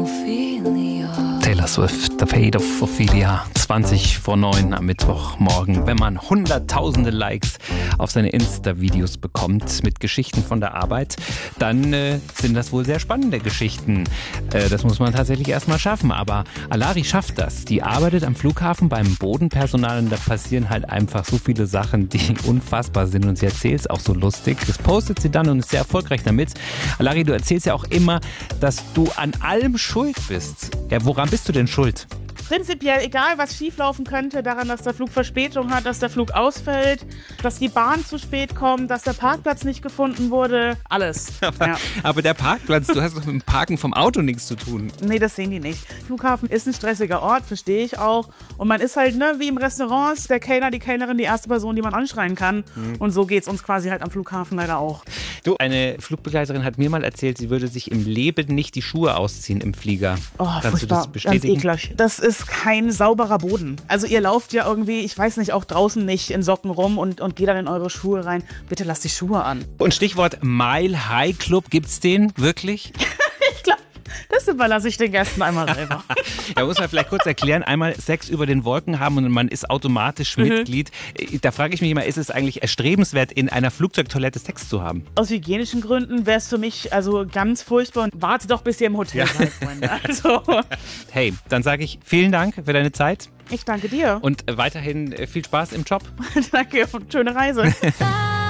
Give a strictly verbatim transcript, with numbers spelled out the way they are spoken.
Ophelia. Taylor Swift, The Fate of Ophelia, zwanzig vor neun am Mittwochmorgen. Wenn man hunderttausende Likes auf seine Insta-Videos bekommt mit Geschichten von der Arbeit, dann äh, sind das wohl sehr spannende Geschichten. Äh, das muss man tatsächlich erstmal schaffen. Aber Alari schafft das. Die arbeitet am Flughafen beim Bodenpersonal und da passieren halt einfach so viele Sachen, die unfassbar sind. Und sie erzählt es auch so lustig. Das postet sie dann und ist sehr erfolgreich damit. Alari, du erzählst ja auch immer, dass du an allem schuld bist. Ja, woran bist du denn schuld? Prinzipiell egal, was schieflaufen könnte, daran, dass der Flug Verspätung hat, dass der Flug ausfällt, dass die Bahn zu spät kommt, dass der Parkplatz nicht gefunden wurde, alles. Aber, ja. aber der Parkplatz, du hast doch mit dem Parken vom Auto nichts zu tun. Nee, das sehen die nicht. Flughafen ist ein stressiger Ort, verstehe ich auch. Und man ist halt, ne, wie im Restaurant, der Kellner, die Kellnerin, die erste Person, die man anschreien kann. Mhm. Und so geht's uns quasi halt am Flughafen leider auch. Du, eine Flugbegleiterin hat mir mal erzählt, sie würde sich im Leben nicht die Schuhe ausziehen im Flieger. Oh, Kannst furchtbar, du das bestätigen? ganz eklig. Das ist kein sauberer Boden. Also ihr lauft ja irgendwie, ich weiß nicht, auch draußen nicht in Socken rum und, und geht dann in eure Schuhe rein. Bitte lasst die Schuhe an. Und Stichwort Mile High Club, gibt's den wirklich? Ich glaube, das überlasse ich den Gästen einmal selber. Da muss man vielleicht kurz erklären, einmal Sex über den Wolken haben und man ist automatisch Mhm. Mitglied. Da frage ich mich immer, ist es eigentlich erstrebenswert, in einer Flugzeugtoilette Sex zu haben? Aus hygienischen Gründen wäre es für mich also ganz furchtbar. Und warte doch, bis ihr im Hotel Ja. seid, Freunde. Also, Hey, dann sage ich vielen Dank für deine Zeit ich danke dir. und weiterhin viel Spaß im Job. Danke und schöne Reise.